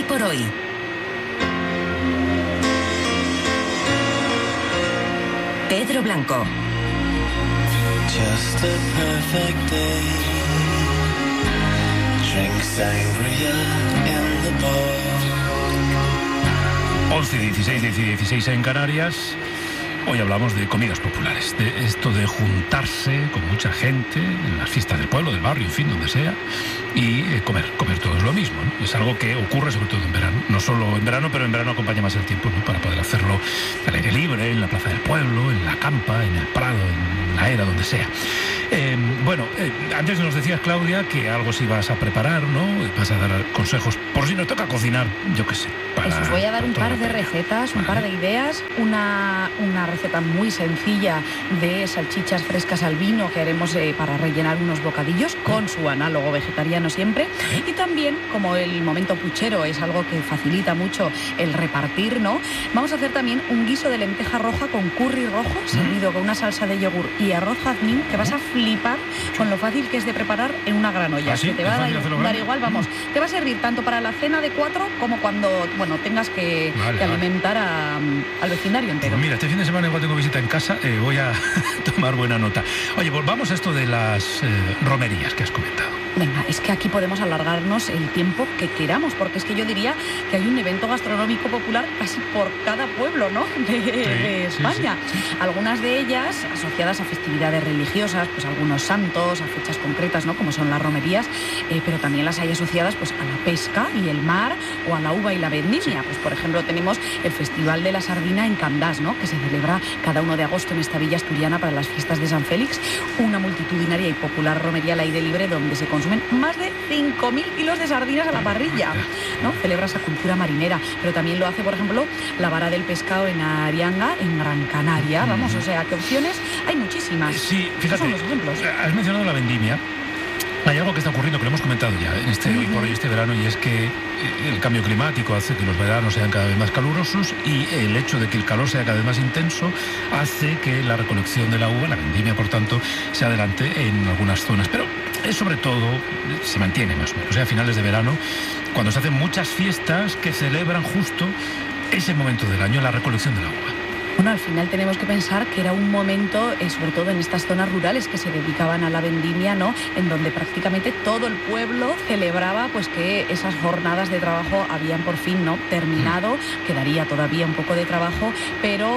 Hoy por hoy. Pedro Blanco. Just a perfect day. Drink sangria in the bar. 11:16 en Canarias. Hoy hablamos de comidas populares, de esto de juntarse con mucha gente en las fiestas del pueblo, del barrio, en fin, donde sea, y comer todos lo mismo, ¿no? Es algo que ocurre sobre todo en verano, no solo en verano, pero en verano acompaña más el tiempo, ¿no? Para poder hacerlo al aire libre, en la plaza del pueblo, en la campa, en el prado, en la era, donde sea. Antes nos decías, Claudia, que algo sí vas a preparar, ¿no? Vas a dar consejos por si nos toca cocinar, yo qué sé. Pues os voy a dar un par de recetas, un par de ideas, una receta muy sencilla de salchichas frescas al vino que haremos para rellenar unos bocadillos con su análogo vegetariano siempre. Y también, como el momento puchero es algo que facilita mucho el repartir, ¿no? Vamos a hacer también un guiso de lenteja roja con curry rojo, servido con una salsa de yogur y arroz jazmín, que vas a flipar con lo fácil que es de preparar en una gran olla. ¿Sí? Que te va a dar igual, vamos. Te va a servir tanto para la cena de 4 como cuando, tengas que alimentar al vecindario entero. Pues mira, este fin de semana igual tengo visita en casa, voy a tomar buena nota. Oye, pues vamos a esto de las romerías que has comentado. Venga, es que aquí podemos alargarnos el tiempo que queramos, porque es que yo diría que hay un evento gastronómico popular casi por cada pueblo, ¿no? de España. Sí. Algunas de ellas asociadas a festividades religiosas, pues algunos santos, a fechas concretas, ¿no? Como son las romerías, pero también las hay asociadas pues a la pesca y el mar o a la uva y la vendimia. Sí. Pues por ejemplo tenemos el Festival de la Sardina en Candás, ¿no? Que se celebra cada 1 de agosto en esta villa asturiana para las fiestas de San Félix, una multitudinaria y popular romería al aire libre donde se consumen más de 5.000 kilos de sardinas a la parrilla, ¿no? Celebra esa cultura marinera, pero también lo hace, por ejemplo, la Vara del Pescado en Arianga, en Gran Canaria. Vamos, o sea, ¿qué opciones? Hay muchísimas. Sí, fíjate, son los ejemplos. Has mencionado la vendimia. Hay algo que está ocurriendo, que lo hemos comentado ya en hoy por hoy, este verano, y es que el cambio climático hace que los veranos sean cada vez más calurosos, y el hecho de que el calor sea cada vez más intenso hace que la recolección de la uva, la vendimia, por tanto, se adelante en algunas zonas. Pero sobre todo se mantiene más o menos, a finales de verano, cuando se hacen muchas fiestas que celebran justo ese momento del año, la recolección de la uva. Bueno, al final tenemos que pensar que era un momento, sobre todo en estas zonas rurales que se dedicaban a la vendimia, ¿no? En donde prácticamente todo el pueblo celebraba pues que esas jornadas de trabajo habían por fin, ¿no?, terminado. Quedaría todavía un poco de trabajo, pero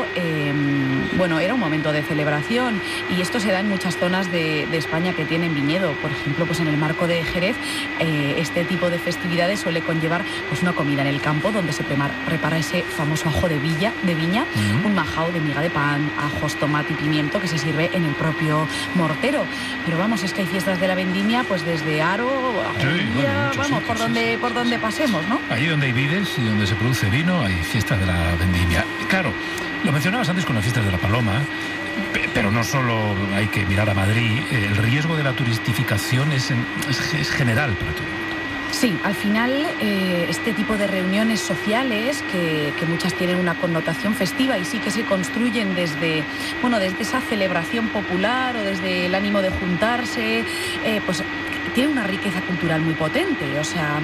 era un momento de celebración, y esto se da en muchas zonas de España que tienen viñedo. Por ejemplo, pues en el marco de Jerez, este tipo de festividades suele conllevar pues una comida en el campo donde se prepara ese famoso ajo de viña, un majao de miga de pan, ajos, tomate y pimiento que se sirve en el propio mortero. Pero vamos, es que hay fiestas de la vendimia pues desde Aro a Judía, por donde pasemos, ¿no? Allí donde hay vides y donde se produce vino hay fiestas de la vendimia. Claro, lo mencionabas antes con las fiestas de la Paloma, pero no solo hay que mirar a Madrid, el riesgo de la turistificación es general para todo. Sí, al final este tipo de reuniones sociales que muchas tienen una connotación festiva y sí que se construyen desde esa celebración popular o desde el ánimo de juntarse, pues tiene una riqueza cultural muy potente, o sea,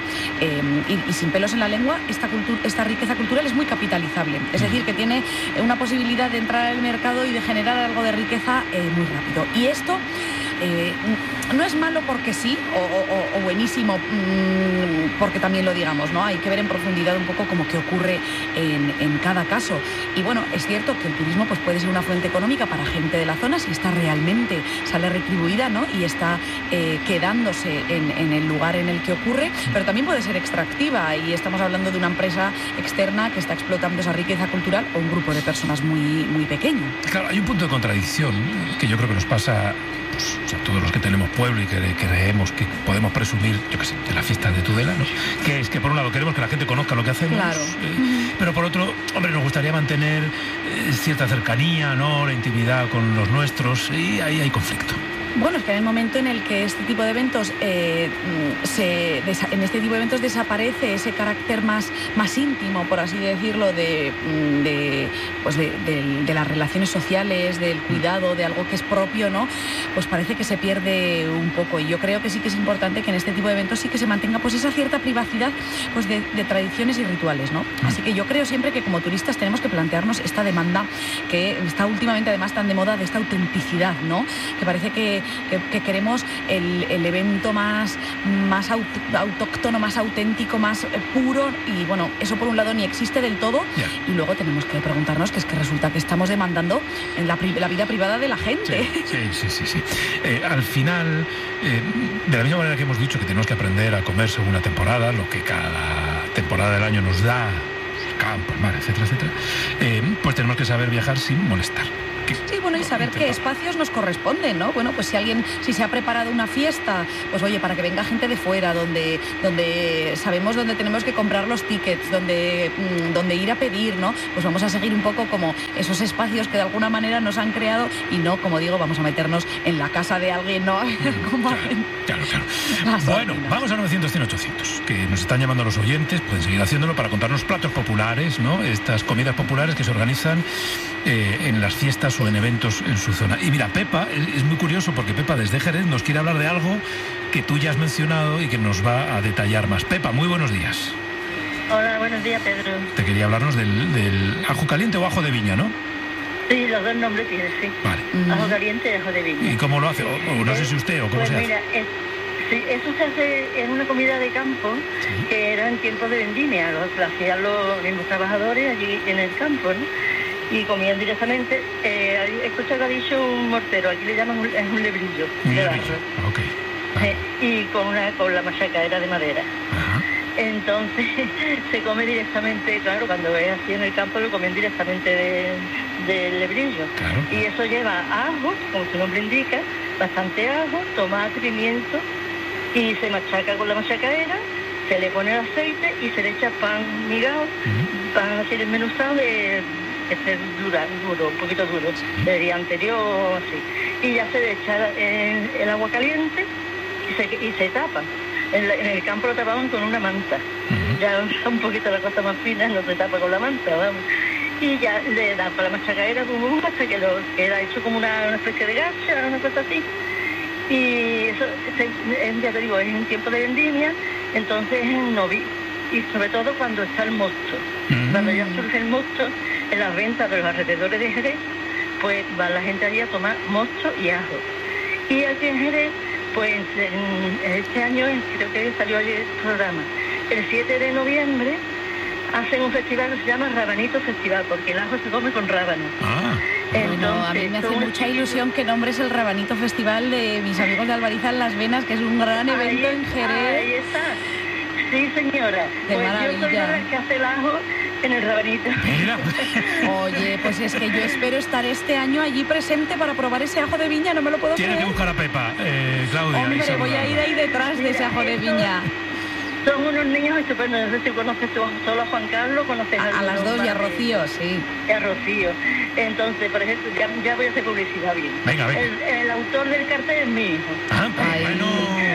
y sin pelos en la lengua, esta riqueza cultural es muy capitalizable, es decir, que tiene una posibilidad de entrar al mercado y de generar algo de riqueza muy rápido. Y esto no es malo porque sí, o buenísimo porque también lo digamos, ¿no? Hay que ver en profundidad un poco como qué ocurre en cada caso. Y bueno, es cierto que el turismo pues puede ser una fuente económica para gente de la zona si está realmente, sale retribuida, ¿no? Y está quedándose en el lugar en el que ocurre, pero también puede ser extractiva, y estamos hablando de una empresa externa que está explotando esa riqueza cultural o un grupo de personas muy, muy pequeño. Claro, hay un punto de contradicción que yo creo que nos pasa pues, todos los que tenemos pueblo y que creemos que podemos presumir, yo qué sé, de la fiesta de Tudela, ¿no? Que es que por un lado queremos que la gente conozca lo que hacemos, claro. Pero por otro, hombre, nos gustaría mantener cierta cercanía, ¿no?, la intimidad con los nuestros, y ahí hay conflicto. Bueno, es que en el momento en el que este tipo de eventos desaparece ese carácter más íntimo, por así decirlo, de las relaciones sociales, del cuidado, de algo que es propio, ¿no? Pues parece que se pierde un poco. Y yo creo que sí que es importante que en este tipo de eventos sí que se mantenga pues esa cierta privacidad pues de tradiciones y rituales, ¿no? Así que yo creo siempre que como turistas tenemos que plantearnos esta demanda que está últimamente además tan de moda, de esta autenticidad, ¿no? Que parece que queremos el evento más autóctono, más auténtico, más puro, y bueno, eso por un lado ni existe del todo, y luego tenemos que preguntarnos que es que resulta que estamos demandando en la vida privada de la gente. Sí. Al final, de la misma manera que hemos dicho que tenemos que aprender a comer según la temporada, lo que cada temporada del año nos da, campo, el mar, etcétera, pues tenemos que saber viajar sin molestar. Sí, bueno, y saber qué espacios nos corresponden, ¿no? Bueno, pues si se ha preparado una fiesta, pues oye, para que venga gente de fuera, donde sabemos dónde tenemos que comprar los tickets, donde ir a pedir, ¿no? Pues vamos a seguir un poco como esos espacios que de alguna manera nos han creado, y no, como digo, vamos a meternos en la casa de alguien, ¿no? Claro. Bueno, vamos a 900-100-800, que nos están llamando los oyentes, pueden seguir haciéndolo para contarnos platos populares, ¿no? Estas comidas populares que se organizan en las fiestas o en eventos en su zona. Y mira, Pepa, es muy curioso porque Pepa desde Jerez nos quiere hablar de algo que tú ya has mencionado y que nos va a detallar más. Pepa, muy buenos días. Hola, buenos días, Pedro. Te quería hablarnos del ajo caliente o ajo de viña, ¿no? Sí, los dos nombres tiene, sí. Vale. Ajo caliente y ajo de viña. ¿Y cómo lo hace? O no sé si usted o cómo se hace. Pues mira, sí, eso se hace en una comida de campo, que era en tiempos de vendimia, lo hacían los mismos trabajadores allí en el campo, ¿no? Y comían directamente. Escucha que ha dicho un mortero, aquí le llaman un lebrillo. Un lebrillo, ok. Vale. Y con la machacaera de madera. Ajá. Entonces se come directamente, claro, cuando es así en el campo lo comen directamente del lebrillo. Claro. Y eso lleva ajo, como su nombre indica, bastante ajo, tomate, pimiento, y se machaca con la machacaera, se le pone el aceite y se le echa pan migado, pan así desmenuzado que es duro, un poquito duro, del día anterior, así. Y ya se le echa el agua caliente y se tapa. En el campo lo tapaban con una manta. Ya un poquito la cosa más fina, no se tapa con la manta, vamos. Y ya le da para la machacaera hasta que lo queda hecho como una especie de gacha, una cosa así. Y eso, ya te digo, es en tiempo de vendimia, entonces y sobre todo cuando está el mosto. Cuando ya surge el mosto, en las ventas de los alrededores de Jerez, pues va la gente allí a tomar mosto y ajo. Y aquí en Jerez, pues este año, creo que salió ayer el programa, el 7 de noviembre hacen un festival que se llama Rabanito Festival, porque el ajo se come con rábano. Entonces, bueno, a mí me hace mucha ilusión que nombres el Rabanito Festival de mis amigos de Albariza en Las Venas, que es un gran evento en Jerez. Ahí está. Sí, señora. Qué pues maravilla. Yo soy la que hace el ajo en el Rabanito. Mira. Oye, pues es que yo espero estar este año allí presente para probar ese ajo de viña, no me lo puedo Tienes creer. que buscar a Pepa, Claudia. Hombre, voy a ir ahí detrás de ese ajo de viña. Son unos niños estupendos. No sé si conoces solo a Juan Carlos, conoces a las dos y a Rocío, sí. Y a Rocío. Entonces, por ejemplo, ya voy a hacer publicidad bien. Venga. El autor del cartel es mi hijo. Bueno.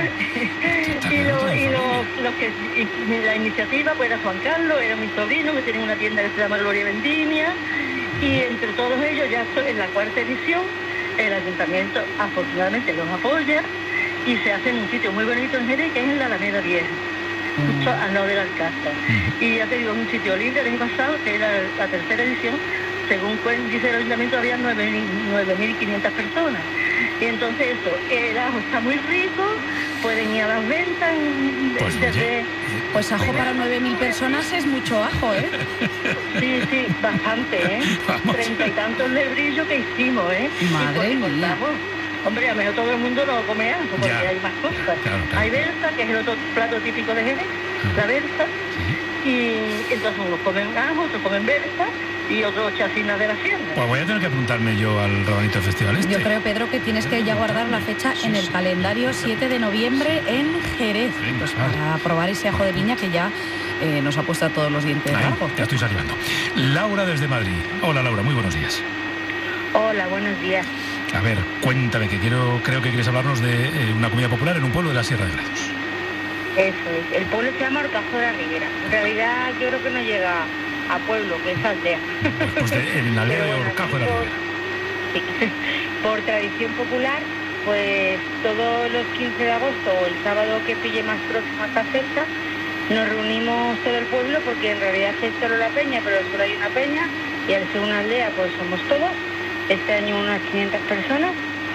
y la iniciativa pues era Juan Carlos, era mi sobrino, que tiene una tienda que se llama Gloria Vendimia, y entre todos ellos ya estoy en la 4ª edición. El ayuntamiento afortunadamente los apoya y se hace en un sitio muy bonito en Jerez, que es en la Alameda Vieja, justo al lado del Alcázar. Y ya te digo, es un sitio libre. El año pasado, que era la 3ª edición, según dice el ayuntamiento, había 9.500 personas. Y entonces eso, el ajo está muy rico, pueden ir a las ventas Pues ajo para 9.000 personas es mucho ajo, ¿eh? Sí, bastante, ¿eh? 30 y tantos lebrillos que hicimos, ¿eh? Madre mía. Hombre, a lo mejor todo el mundo no come ajo, porque hay más cosas. Claro. Hay berza, que es el otro plato típico de Jerez, la berza. Y entonces unos comen ajo, otros comen berza y otros chacinas de la sierra. Pues voy a tener que apuntarme yo al Rabanito Festival Yo creo, Pedro, que tienes que ya guardar la fecha en el calendario 7 de noviembre en Jerez. Pues para probar ese ajo de viña que ya nos ha puesto a todos los dientes largos. Ya estoy salivando. Laura desde Madrid. Hola, Laura, muy buenos días. Hola, buenos días. A ver, cuéntame, que creo que quieres hablarnos de una comida popular en un pueblo de la Sierra de Gredos. Eso es. El pueblo se llama Horcajo de la Ribera. En realidad yo creo que no llega a pueblo, que es aldea. Pues en la aldea de Horcajo de la Ribera. Sí. Por tradición popular, pues todos los 15 de agosto o el sábado que pille más próximo a esta fecha, nos reunimos todo el pueblo, porque en realidad es solo la peña, pero solo hay una peña, y al ser una aldea pues somos todos. Este año unas 500 personas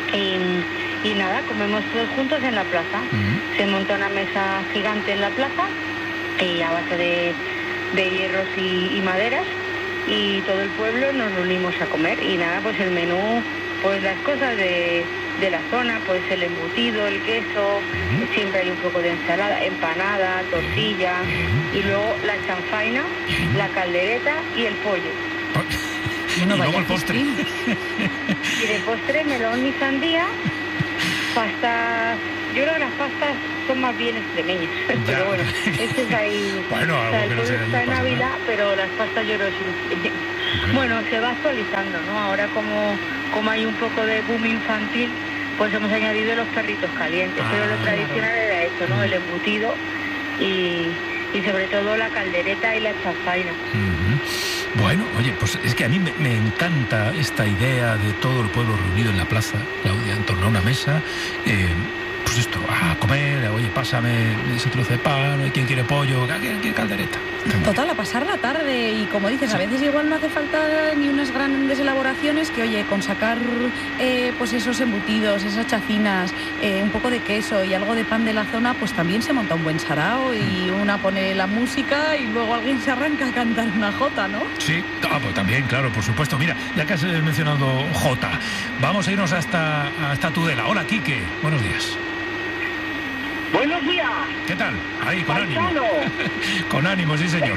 y nada, comemos todos juntos en la plaza. Se monta una mesa gigante en la plaza y a base de hierros y maderas, y todo el pueblo nos reunimos a comer. Y nada, pues el menú, pues las cosas de la zona, pues el embutido, el queso, siempre hay un poco de ensalada, empanada, tortilla, y luego la chanfaina, la caldereta y el pollo. Y luego el postre. Y de postre, melón y sandía, pastas. Yo creo que las pastas son más bien extremeñas, pero bueno, este es ahí. Bueno, algo el que no pueblo sea está en Ávila, pero las pastas yo creo que son extremeñas. Bueno, se va actualizando, ¿no? Ahora como hay un poco de boom infantil, pues hemos añadido los perritos calientes, pero lo tradicional era esto, ¿no? El embutido y sobre todo la caldereta y la chanfaina. Bueno, oye, pues es que a mí me encanta esta idea de todo el pueblo reunido en la plaza, Claudia, en torno a una mesa, pues esto, a comer, oye, pásame ese trozo de pan, quien quiere pollo, quien quiere caldereta. Total, a pasar la tarde, y como dices, a veces igual no hace falta ni unas grandes elaboraciones, que oye, con sacar pues esos embutidos, esas chacinas, un poco de queso y algo de pan de la zona, pues también se monta un buen sarao, y una pone la música y luego alguien se arranca a cantar una jota, ¿no? Sí, pues también, claro, por supuesto. Mira, ya que has mencionado jota, vamos a irnos hasta Tudela. Hola, Quique, buenos días. Buenos días. ¿Qué tal? Ahí, con ánimo. Con ánimo, sí, señor.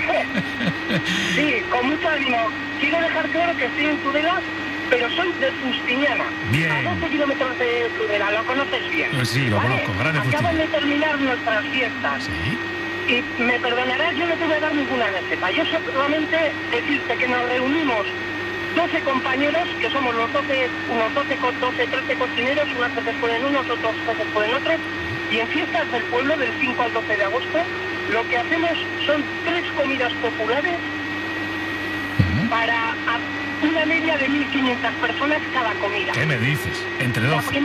Sí, con mucho ánimo. Quiero dejar claro que estoy en Tudela, pero soy de Fustiñana. Bien. A 12 kilómetros de Tudela, ¿lo conoces bien? Pues sí, lo conozco, grande Fustiñana. Acaban de terminar nuestras fiestas. Sí. Y me perdonarás, yo no te voy a dar ninguna receta. Yo solamente decirte que nos reunimos 12 compañeros, que somos los 12, unos 13 cocineros, unas veces ponen unos, otras veces ponen otros. Y en fiestas del pueblo, del 5 al 12 de agosto, lo que hacemos son 3 comidas populares para una media de 1.500 personas cada comida. ¿Qué me dices? ¿Entre 12?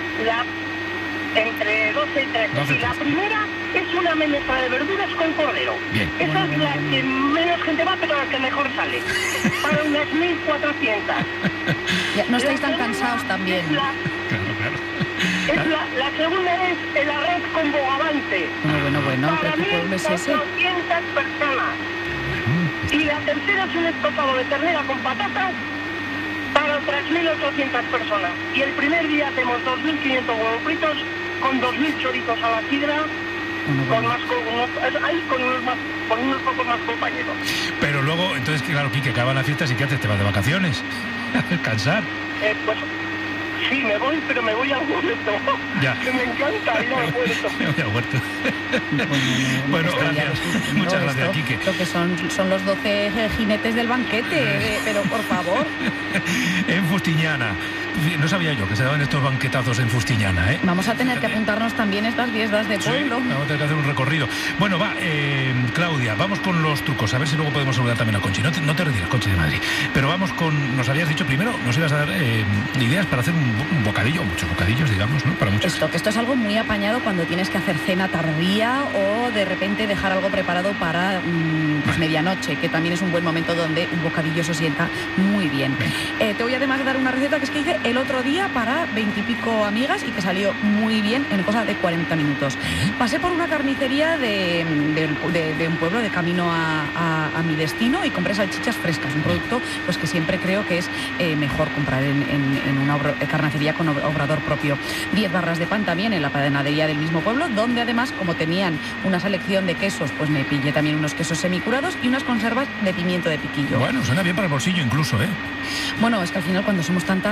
Entre 12 y 13. 12 Y la primera es una menestra de verduras con cordero. Bien. Esa es la que menos gente va, pero la que mejor sale. Para unas 1.400. Ya, no estáis tan cansados también. Claro. La segunda es el arroz con bogavante. Bueno, para ¿pero qué pueblo es ese? 1.400 personas. Y la tercera es un estofado de ternera con patatas para otras 1.800 personas. Y el primer día hacemos 2.500 huevos fritos con 2.000 chorizos a la sidra, con unos pocos más compañeros. Pero luego, entonces, claro, Quique, acaban las fiestas y ¿qué haces? ¿Te vas de vacaciones? ¿A descansar? Pues sí, me voy, pero me voy al huerto. Ya. Que me encanta ir al huerto. Me voy al huerto. Bueno, gracias. Muchas gracias, Quique. Lo que son los 12 jinetes del banquete, pero por favor. En Fustiñana. No sabía yo que se daban estos banquetazos en Fustiñana, ¿eh? Vamos a tener que apuntarnos también estas fiestas de pueblo. Sí, vamos a tener que hacer un recorrido. Bueno, va, Claudia, vamos con los trucos. A ver si luego podemos saludar también a Conchi. No te retiras, Conchi de Madrid. Pero vamos con... Nos habías dicho primero, nos ibas a dar ideas para hacer un bocadillo, muchos bocadillos, digamos, ¿no? Para muchos. Esto es algo muy apañado cuando tienes que hacer cena tardía o de repente dejar algo preparado para medianoche, que también es un buen momento donde un bocadillo se sienta muy bien. Te voy además a dar una receta que es que hice el otro día para 20 y pico amigas y que salió muy bien en cosa de 40 minutos. Pasé por una carnicería de un pueblo de camino a mi destino y compré salchichas frescas, un producto pues que siempre creo que es mejor comprar en una carnicería con obrador propio. 10 barras de pan también en la panadería del mismo pueblo, donde además, como tenían una selección de quesos, pues me pillé también unos quesos semicurados y unas conservas de pimiento de piquillo. Bueno, suena bien para el bolsillo incluso, ¿eh? Bueno, es que al final cuando somos tantas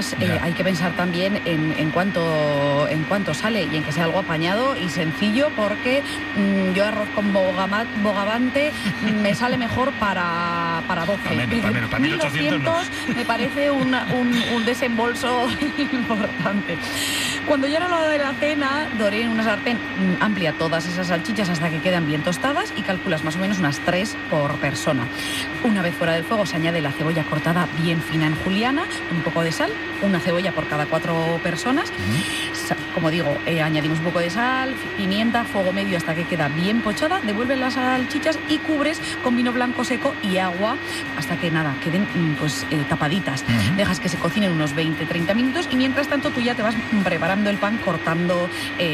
hay que pensar también en cuánto sale y en que sea algo apañado y sencillo, porque yo arroz con bogavante me sale mejor para 12. Para 1800 no. Me parece un desembolso importante. Cuando ya era la hora de la cena, doré en una sartén amplia todas esas salchichas hasta que quedan bien tostadas y calculas más o menos unas 3 por persona. Una vez fuera del fuego se añade la cebolla cortada bien fina en juliana, un poco de sal, una cebolla por cada 4 personas. Como digo, añadimos un poco de sal, pimienta, fuego medio hasta que queda bien pochada, devuelves las salchichas y cubres con vino blanco seco y agua hasta que queden tapaditas. Dejas que se cocinen unos 20-30 minutos y mientras tanto tú ya te vas preparando el pan, cortando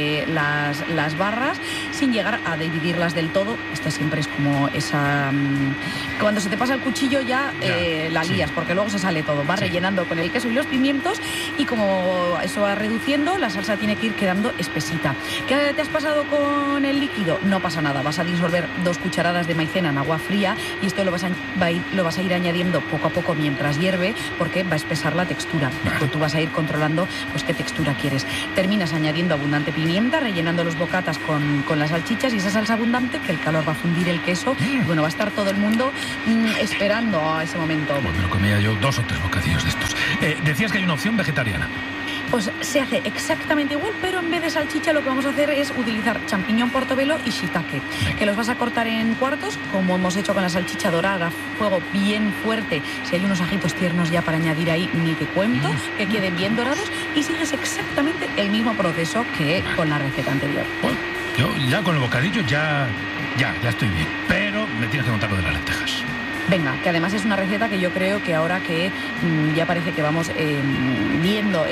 las barras sin llegar a dividirlas del todo. Esta siempre es como esa... cuando se te pasa el cuchillo ya la lías, porque luego se sale todo. Vas rellenando con el queso y los pimientos y como eso va reduciendo, la salsa tiene que ir quedando espesita. ¿Qué te has pasado con el líquido? No pasa nada. Vas a disolver 2 cucharadas de maicena en agua fría y esto lo vas a ir añadiendo poco a poco mientras hierve, porque va a espesar la textura. Tú vas a ir controlando pues qué textura quieres. Terminas añadiendo abundante pimienta, rellenando los bocatas con las salchichas y esa salsa abundante, que el calor va a fundir el queso. Bueno, va a estar todo el mundo esperando a ese momento. Pues me lo comía yo 2 o 3 bocadillos de estos. Decías que hay una opción vegetariana. Pues se hace exactamente igual, pero en vez de salchicha lo que vamos a hacer es utilizar champiñón portobelo y shiitake, que los vas a cortar en cuartos, como hemos hecho con la salchicha dorada, a fuego bien fuerte. Si hay unos ajitos tiernos ya para añadir ahí, ni te cuento, que queden bien dorados, y sigues exactamente el mismo proceso que con la receta anterior. Bueno, yo ya con el bocadillo ya estoy bien, pero me tienes que contar lo de las lentejas. Venga, que además es una receta que yo creo que ahora que ya parece que vamos viendo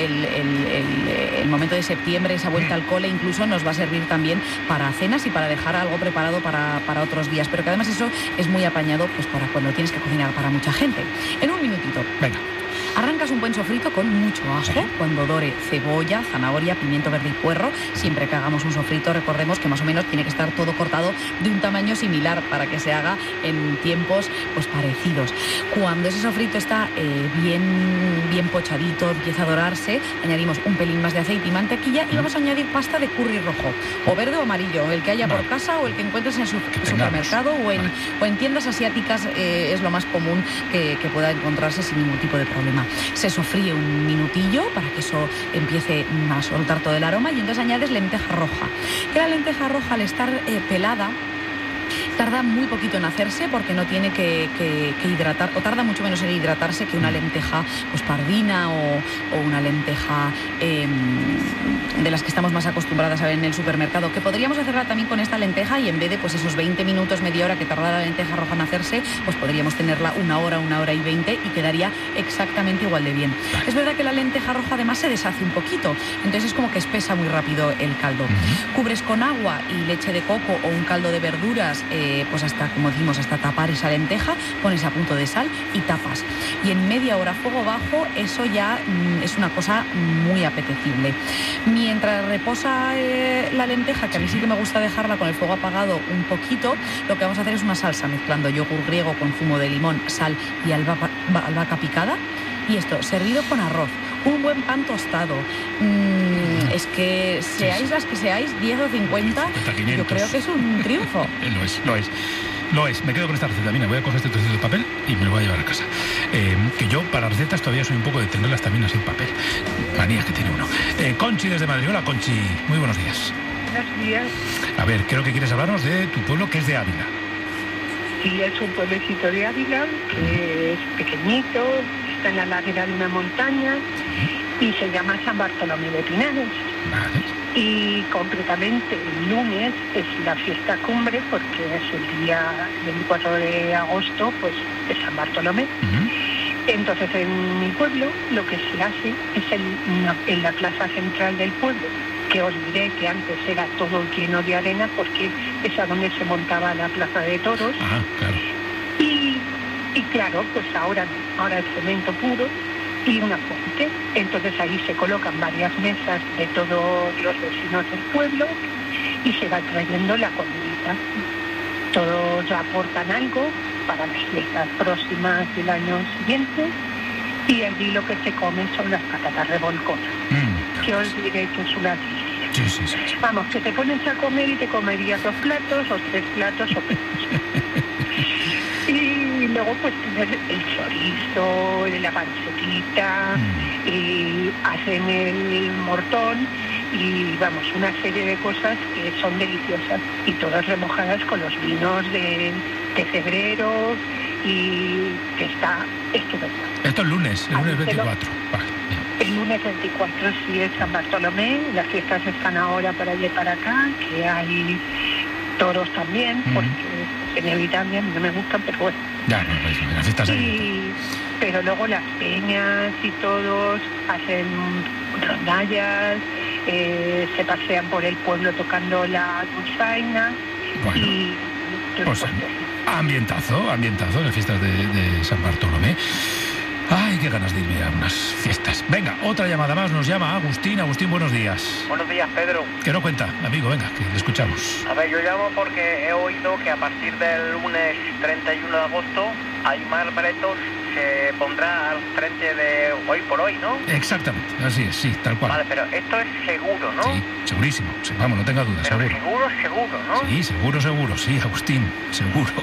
el momento de septiembre, esa vuelta al cole, incluso nos va a servir también para cenas y para dejar algo preparado para otros días. Pero que además eso es muy apañado pues para cuando tienes que cocinar para mucha gente. En un minutito. Venga. Arrancas un buen sofrito con mucho ajo, cuando dore cebolla, zanahoria, pimiento verde y puerro. Siempre que hagamos un sofrito, recordemos que más o menos tiene que estar todo cortado de un tamaño similar para que se haga en tiempos pues parecidos. Cuando ese sofrito está bien pochadito, empieza a dorarse, añadimos un pelín más de aceite y mantequilla y vamos a añadir pasta de curry rojo, o verde o amarillo, el que haya por casa o el que encuentres en supermercado o en tiendas asiáticas. Es lo más común que pueda encontrarse sin ningún tipo de problema. Se sofríe un minutillo para que eso empiece a soltar todo el aroma y entonces añades lenteja roja. Que la lenteja roja, al estar pelada, tarda muy poquito en hacerse porque no tiene que hidratar, o tarda mucho menos en hidratarse que una lenteja pues pardina o una lenteja de las que estamos más acostumbradas a ver en el supermercado, que podríamos hacerla también con esta lenteja y en vez de pues esos 20 minutos, media hora que tarda la lenteja roja en hacerse, pues podríamos tenerla 1 hora y 20 y quedaría exactamente igual de bien. Es verdad que la lenteja roja además se deshace un poquito, entonces es como que espesa muy rápido el caldo. Cubres con agua y leche de coco o un caldo de verduras, pues hasta, como decimos, hasta tapar esa lenteja, pones a punto de sal y tapas. Y en media hora a fuego bajo, eso ya es una cosa muy apetecible. Mientras reposa la lenteja, que a mí sí que me gusta dejarla con el fuego apagado un poquito, lo que vamos a hacer es una salsa mezclando yogur griego con zumo de limón, sal y albahaca picada. Y esto, servido con arroz, un buen pan tostado. Es que seáis las que seáis, 10 o 50, yo creo que es un triunfo. Lo es. Me quedo con esta receta. Mira, voy a coger este trocito de papel y me lo voy a llevar a casa. Que yo para recetas todavía soy un poco de tenerlas también así en papel. Manías que tiene uno. Conchi desde Madrid. Hola, Conchi. Muy buenos días. Buenos días. A ver, creo que quieres hablarnos de tu pueblo, que es de Ávila. Sí, es un pueblecito de Ávila, que es pequeñito, está en la ladera de una montaña y se llama San Bartolomé de Pinares. Vale. Y concretamente el lunes es la fiesta cumbre porque es el día 24 de agosto pues, de San Bartolomé. Entonces en mi pueblo lo que se hace es en la plaza central del pueblo, que os diré que antes era todo lleno de arena porque es a donde se montaba la plaza de toros. Ajá, claro. Y claro, pues ahora es cemento puro y una fuente. Entonces ahí se colocan varias mesas de todos los vecinos del pueblo y se va trayendo la comidita. Todos aportan algo para las fiestas próximas del año siguiente Y allí lo que se come son las patatas revolconas, que os diré que es una delicia. Sí. Vamos, que te pones a comer y te comerías 2 platos o 3 platos o menos. Y luego pues tener el chorizo, la pancetita, y hacen el mortón y vamos, una serie de cosas que son deliciosas y todas remojadas con los vinos de febrero y que está estupendo. Esto es lunes, el lunes 24. Vale, bien. El lunes 24 sí es San Bartolomé, las fiestas están ahora para allá y para acá, que hay toros también, porque inevitablemente a mí no me gustan, pero bueno. Ya, no, pues, las fiestas hay. Pero luego las peñas y todos hacen rondallas, se pasean por el pueblo tocando la dulzaina. Bueno, y pues ambientazo en las fiestas de San Bartolomé. Ay, qué ganas de irme a unas fiestas. Venga, otra llamada más, nos llama Agustín. Agustín, buenos días. Buenos días, Pedro. ¿Qué nos cuenta, amigo? Venga, que le escuchamos. A ver, yo llamo porque he oído que a partir del lunes 31 de agosto Aimar Bretos se pondrá al frente de Hoy por Hoy, ¿no? Exactamente, así es, sí, tal cual. Vale, pero esto es seguro, ¿no? Sí, segurísimo. Sí, vamos, no tenga dudas, pero seguro. seguro, ¿no? Sí, seguro, sí, Agustín, seguro.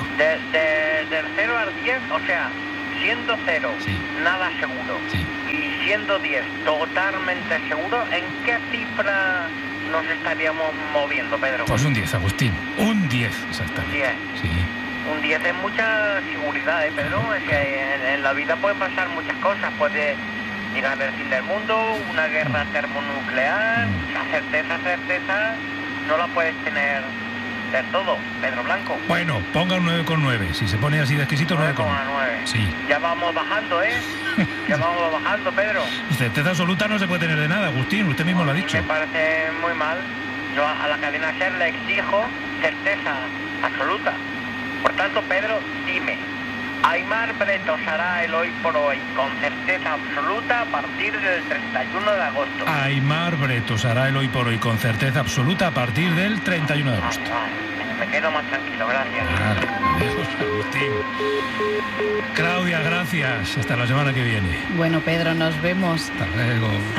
Del 0 al 10, o sea, siendo 0, sí, nada seguro. Sí. Y siendo 10, totalmente seguro, ¿en qué cifra nos estaríamos moviendo, Pedro? Pues un 10, Agustín. Un 10, exactamente. 10. Sí. Un 10 es mucha seguridad, Pedro. Es que en la vida pueden pasar muchas cosas. Puede llegar el fin del mundo, una guerra termonuclear. La certeza no la puedes tener del todo, Pedro Blanco. Bueno, ponga un 9,9. Si se pone así de exquisito, 9,9. Sí. Ya vamos bajando, Ya vamos bajando, Pedro. Certeza absoluta no se puede tener de nada, Agustín. Usted mismo lo ha dicho. Me parece muy mal. Yo a la cadena SER le exijo certeza absoluta. Por tanto, Pedro, dime, Aimar Bretos hará el Hoy por Hoy con certeza absoluta a partir del 31 de agosto. Aimar Bretos hará el Hoy por Hoy con certeza absoluta a partir del 31 de agosto. Vale. Me quedo más tranquilo, gracias. Adiós, Agustín. Claudia, gracias. Hasta la semana que viene. Bueno, Pedro, nos vemos. Hasta luego.